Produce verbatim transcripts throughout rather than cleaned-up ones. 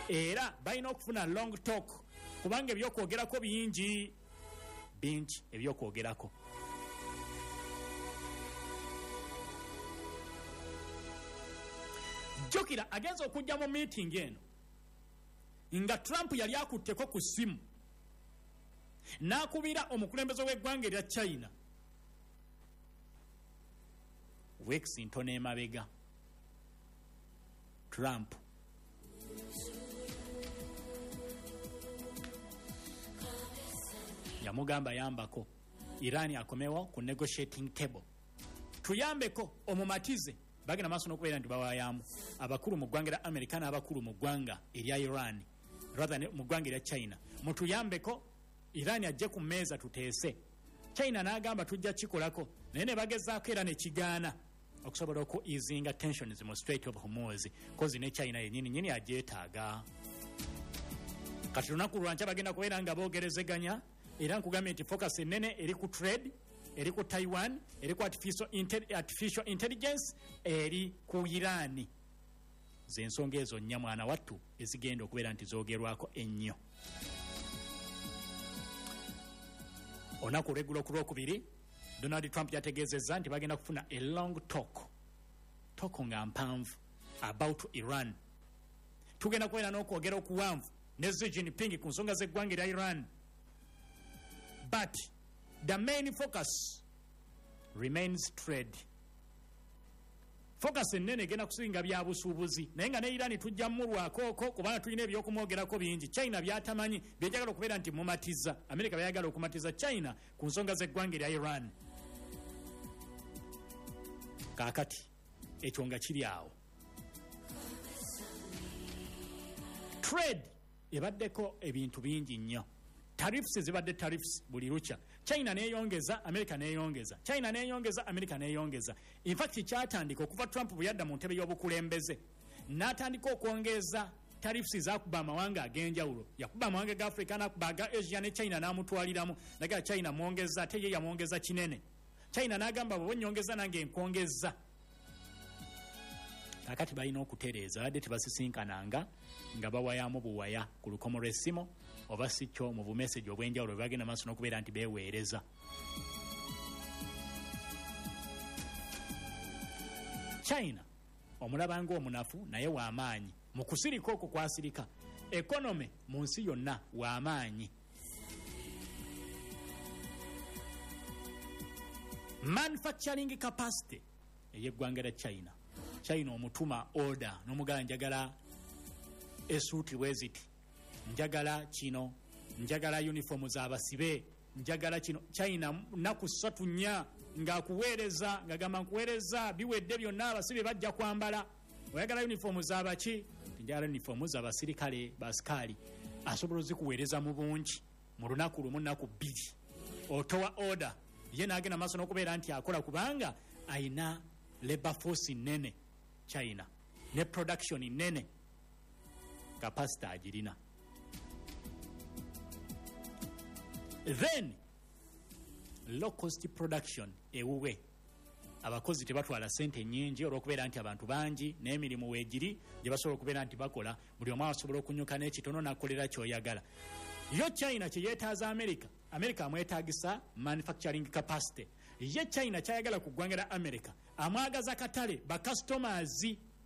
era balina okufuna long talk kubanga ebyokwogerako bingi bingi ebyokwogerako. Jokira agenza okujja mu meeting eno nga Trump yali akutteko ku ssimu n'akubira omukulembeze w'eggwanga erya China weeks ntono emabega. Trump yamugamba yambako Iran akomewo ku negotiating table, tuyambeko omumatize. Bagenda maaso n'okubeera nti bawayamu abakulu mu ggwanga erya America n'abakulu mu ggwanga erya Iran rather mu ggwanga erya China, mutuyambeko Iran ajje ku mmeeza tuteese. China n'agamba tujja kikolako naye ne bagezaako era ne kigaana okusobola oku easinga tensions mu Strait of Hormuz kozi ne China yennyini nyini agyetaaga. Kati lunaku lwankya bagenda kubeera nga boogerezeganya era nkugambye nti focus ennene eri ku trade, eri ku Taiwan, eri ku artificial, inter, artificial intelligence, eri ku Iran. Zensonga ezo nnya mwana wattu ezigenda okubeera nti zoogerwako ennyo. Onaku regulo ku lwokubiri Donald Trump yategeezezza nti bagenda kufuna a long talk talk nga mpanvu about Iran. Tugenda kubeera n'okwogera okuwanvu ne Xi Jinping ku nsonga z'eggwanga erya Iran, but the main focus remains trade. Focus ennene egenda kusinga bya busuubuzi naye nga ne Iran tujja mmulwakooko kubanga tulina ebyokumwogerako bingi. China byatamanyi byejagala okubeera nti mumatiza, America byayagala okumatiza China ku nsonga z'eggwanga erya Iran. Kaakati ekyo nga kiri awo, trade ebaddeko ebintu bingi nnyo. Tariffs zibadde tariffs buli lukya. China neeyongeza, America neeyongeza, China neeyongeza, America neeyongeza. In fact kyatandika okuva Trump bwe yadda mu ntebe y'obukulembeze n'atandika okwongeza tariffs zaakuba amawanga ag'enjawulo. Yakuba amawanga ga Africa n'akuba aga Asia ne China n'amutwaliramu. Naga China mwongeza ate ye yamwongeza kinene. China n'agamba bwe nnyongeza nange nkwongeza. Kakati balina okutereeza badde tebasisinkananga nga bawayamu buwaya ku lukomo lw'essimu oba si kyo mu bumeseji obw'enjawulo bwe bagenda maaso n'okubeera nti beeweereza. China omulaba ng'omunafu naye w'amaanyi mu kusirika okwo kwasirika. Economy mu nsi yonna w'amaanyi. Manufacturing capacity ey'eggwanga lya China. China omutuma order n'omugala njagala esuuti bweziti, njagala kino, njagala uniform z'abasibe, njagala kino. China naku ssatu nnya ng'akuweereza ng'agamba nkuweereza biwedde byonna abasibe bajja kwambala. Oyagala uniform z'abaki? Njagala uniform z'abasirikale basikaali. Asobola zikuweereza mu bungi mu lunaku lumu nnaku bbiri. Otowa order ye n'agenda maaso n'okubeera nti akola kubanga ayina labor force nene China ne production nene, capacity agirina. Then low cost production ewuwe, abakozi tebatwala sente nnyingi olw'okubeera nti abantu bangi n'emirimu weegiri gye basobola okubeera nti bakola, buli omu asobola okunyuka n'ekitono n'akolera ky'oyagala. Yo China kye yeetaaza America, America amwetaagisa manufacturing capacity. Ye China kyayagala ku ggwanga lya America amwagaza katale ba customers.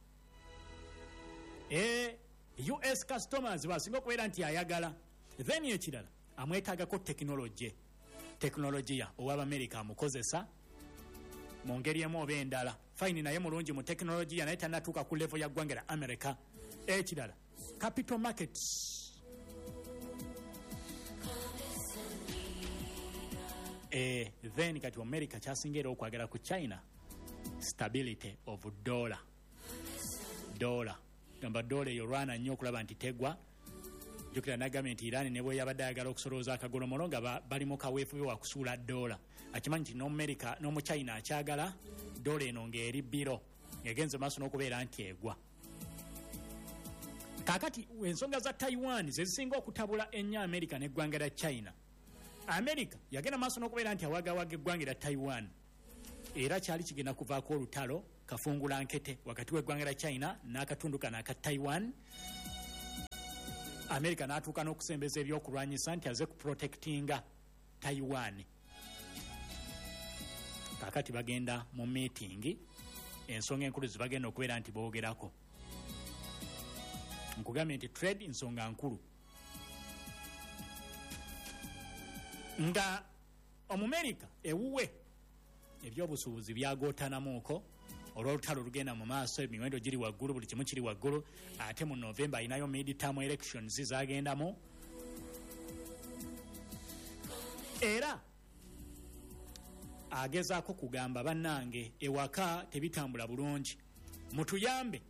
Eh, U S customers basinga okubeera nti ayagala. Then ekirala amwetaagako technology. Teknologiya ow'Amerika amukozesa mu ngeri emu oba endala. Fine naye mulungi mu teknologiya naye tannatuuka ku level ya ggwanga lya America. Ekirala capital markets. Eh, then kati America kyasingira okwagala ku China stability of dollar. Dollar. Gamba dollar yorwana nnyo okulaba nti tegwa. Jukira nagambye nti Iran ne bwe yabadde ayagala okusolooza akagolomono nga bali mu kaweefube wa kusuula dollar. Akimanyi nti n'America n'omu China akyagala dollar eno ng'eri biro egenze maaso n'okubeera nti egwa. Kaakati ensonga za Taiwan ze zisinga okutabula ennyo America n'eggwanga lya China. America yagenda maaso n'okubeera nti awagawaga eggwanga lya Taiwan era kyali kigenda kuvaako olutalo kafungula nkete wakati w'eggwanga lya China n'akatundu kano aka Taiwan. America n'atuuka n'okusembeza ebyokulwanyisa nti aze kuprotectinga Taiwan. Kakati bagenda mu meeting, ensonga enkulu zibagenda okubeera nti boogerako. Nkugambye nti trade nsonga nkulu. Nga Omumerika ewuwe ebyobusuubuzi byagootanamuuko olw'olutalo olugenda mu maaso, emiwendo giri waggulu, buli kimu kiri waggulu. Ate mu November ayinayo mid-term elections zagendamu. Era agezaako kugamba bannange ewaka tebitambula bulungi, mutuyambe